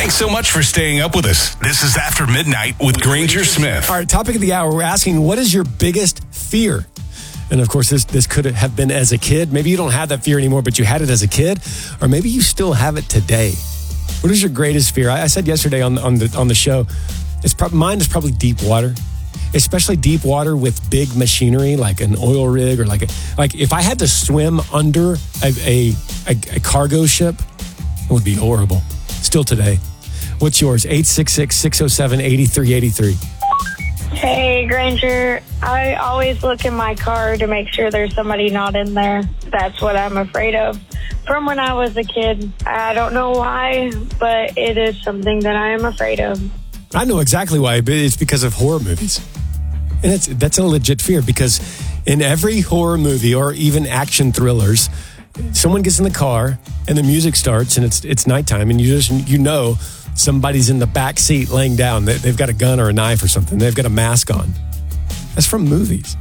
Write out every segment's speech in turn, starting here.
Thanks so much for staying up with us. This is After Midnight with Granger Smith. All right, topic of the hour, we're asking, what is your biggest fear? And of course, this could have been as a kid. Maybe you don't have that fear anymore, but you had it as a kid. Or maybe you still have it today. What is your greatest fear? I said yesterday on the show, mine is probably deep water. Especially deep water with big machinery, like an oil rig or like if I had to swim under a cargo ship, it would be horrible. Still today. What's yours? 866-607-8383. Hey, Granger. I always look in my car to make sure there's somebody not in there. That's what I'm afraid of. From when I was a kid, I don't know why, but it is something that I am afraid of. I know exactly why, but it's because of horror movies. And that's a legit fear, because in every horror movie or even action thrillers, someone gets in the car and the music starts and it's nighttime and you know somebody's in the back seat laying down. They've got a gun or a knife or something. They've got a mask on. That's from movies.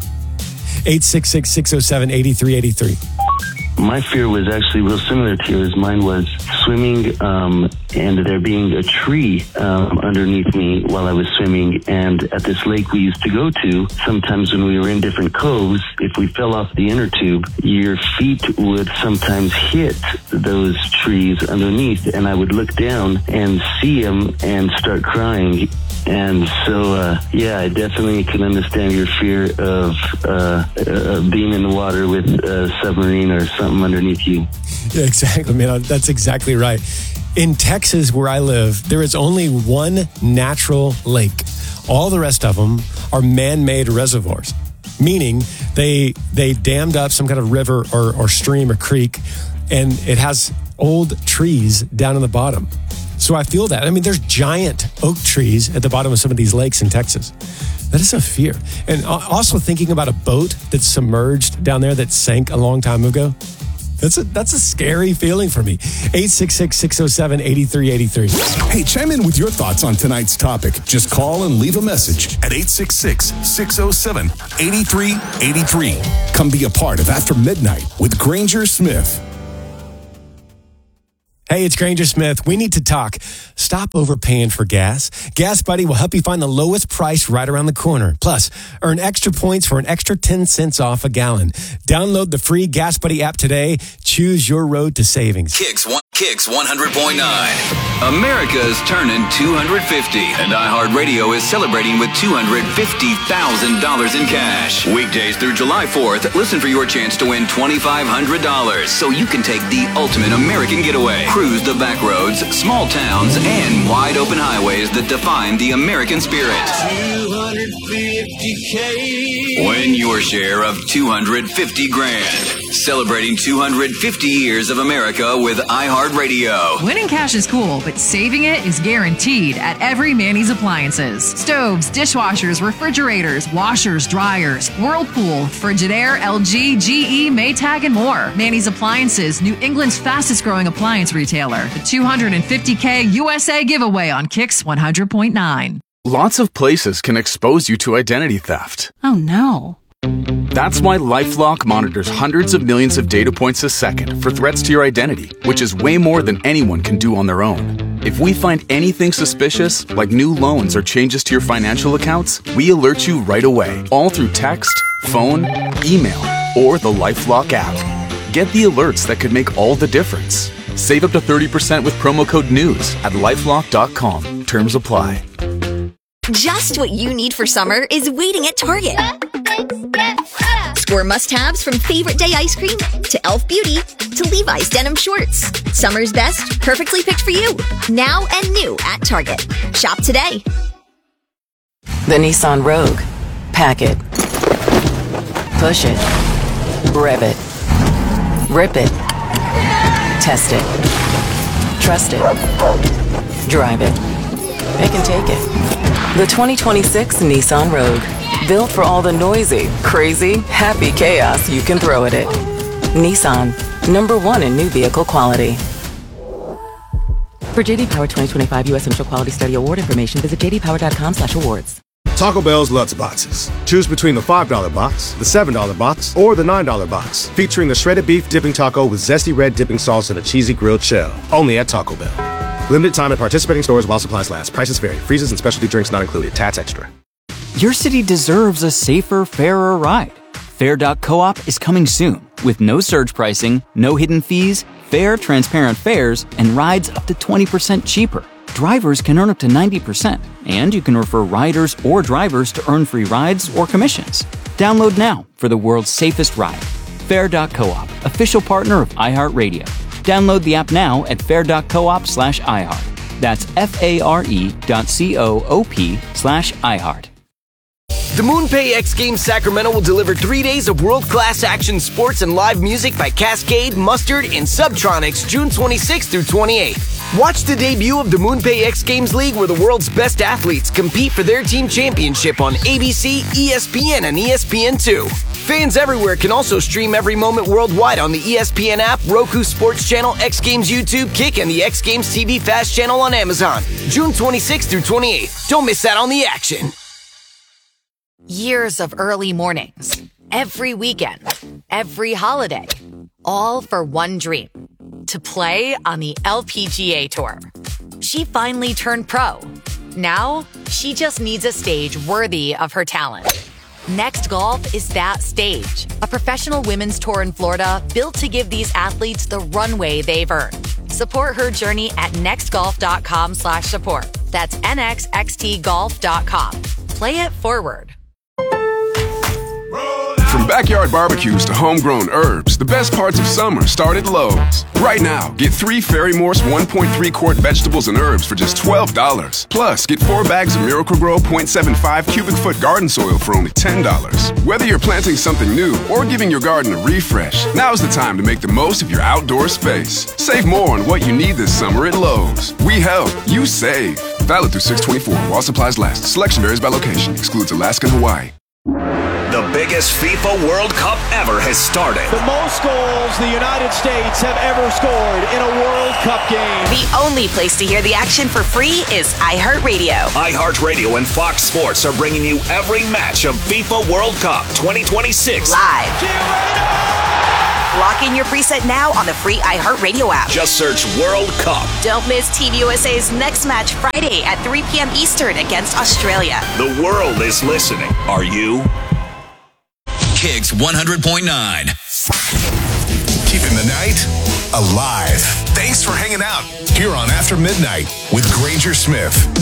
866-607-8383. My fear was actually real similar to yours. Mine was swimming and there being a tree underneath me while I was swimming. And at this lake we used to go to, sometimes when we were in different coves, if we fell off the inner tube, your feet would sometimes hit those trees underneath. And I would look down and see them and start crying. And so, I definitely can understand your fear of being in the water with a submarine or something underneath you. Yeah, exactly, man. That's exactly right. In Texas, where I live, there is only one natural lake. All the rest of them are man-made reservoirs, meaning they dammed up some kind of river or stream or creek, and it has old trees down in the bottom. So I feel that. I mean, there's giant oak trees at the bottom of some of these lakes in Texas. That is a fear. And also thinking about a boat that's submerged down there that sank a long time ago. That's a scary feeling for me. 866-607-8383. Hey, chime in with your thoughts on tonight's topic. Just call and leave a message at 866-607-8383. Come be a part of After Midnight with Granger Smith. Hey, it's Granger Smith. We need to talk. Stop overpaying for gas. Gas Buddy will help you find the lowest price right around the corner. Plus, earn extra points for an extra 10 cents off a gallon. Download the free Gas Buddy app today. Choose your road to savings. Kicks 100.9. America's turning 250, and iHeartRadio is celebrating with $250,000 in cash. Weekdays through July 4th, listen for your chance to win $2,500 so you can take the ultimate American getaway. Cruise the back roads, small towns, and wide open highways that define the American spirit. $250K. Win your share of $250,000. Celebrating 250 years of America with iHeartRadio. Winning cash is cool, but saving it is guaranteed at every Manny's Appliances. Stoves, dishwashers, refrigerators, washers, dryers, Whirlpool, Frigidaire, LG, GE, Maytag, and more. Manny's Appliances, New England's fastest growing appliance retailer. The $250K USA giveaway on Kicks 100.9. Lots of places can expose you to identity theft. Oh no. That's why LifeLock monitors hundreds of millions of data points a second for threats to your identity, which is way more than anyone can do on their own. If we find anything suspicious, like new loans or changes to your financial accounts, we alert you right away, all through text, phone, email, or the LifeLock app. Get the alerts that could make all the difference. Save up to 30% with promo code NEWS at LifeLock.com. Terms apply. Just what you need for summer is waiting at Target. Score must-haves from Favorite Day ice cream to Elf Beauty to Levi's denim shorts. Summer's best, perfectly picked for you. Now and new at Target. Shop today. The Nissan Rogue. Pack it. Push it. Rev it. Rip it. Test it. Trust it. Drive it. Pick and take it. The 2026 Nissan Rogue. Built for all the noisy, crazy, happy chaos you can throw at it. Nissan. #1 in new vehicle quality. For JD Power 2025 U.S. Initial Quality Study Award information, visit jdpower.com/awards. Taco Bell's Lutz Boxes. Choose between the $5 box, the $7 box, or the $9 box. Featuring the shredded beef dipping taco with zesty red dipping sauce and a cheesy grilled shell. Only at Taco Bell. Limited time at participating stores while supplies last. Prices vary. Freezes and specialty drinks not included. Tats extra. Your city deserves a safer, fairer ride. Fair.coop is coming soon with no surge pricing, no hidden fees, fair, transparent fares, and rides up to 20% cheaper. Drivers can earn up to 90%, and you can refer riders or drivers to earn free rides or commissions. Download now for the world's safest ride. Fair.coop, official partner of iHeartRadio. Download the app now at fair.coop/iHeart. That's FARE.coop/iHeart. The MoonPay X Games Sacramento will deliver 3 days of world-class action sports and live music by Cascade, Mustard, and Subtronics June 26th through 28th. Watch the debut of the MoonPay X Games League where the world's best athletes compete for their team championship on ABC, ESPN, and ESPN2. Fans everywhere can also stream every moment worldwide on the ESPN app, Roku Sports Channel, X Games YouTube, Kick, and the X Games TV Fast channel on Amazon. June 26th through 28th. Don't miss out on the action. Years of early mornings, every weekend, every holiday, all for one dream, to play on the LPGA Tour. She finally turned pro. Now, she just needs a stage worthy of her talent. Next Golf is that stage, a professional women's tour in Florida built to give these athletes the runway they've earned. Support her journey at nextgolf.com/support. That's nxxtgolf.com. Play it forward. From backyard barbecues to homegrown herbs, the best parts of summer start at Lowe's. Right now, get 3 Ferry-Morse 1.3 quart vegetables and herbs for just $12. Plus, get 4 bags of Miracle-Gro 0.75 cubic foot garden soil for only $10. Whether you're planting something new or giving your garden a refresh, now's the time to make the most of your outdoor space. Save more on what you need this summer at Lowe's. We help, you save. Valid through 6/24 while supplies last. Selection varies by location. Excludes Alaska and Hawaii. The biggest FIFA World Cup ever has started. The most goals the United States have ever scored in a World Cup game. The only place to hear the action for free is iHeartRadio. iHeartRadio and Fox Sports are bringing you every match of FIFA World Cup 2026. Live. Lock in your preset now on the free iHeartRadio app. Just search World Cup. Don't miss Team USA's next match Friday at 3 p.m. Eastern against Australia. The world is listening. Are you? Kicks 100.9. Keeping the night alive. Thanks for hanging out here on After Midnight with Granger Smith.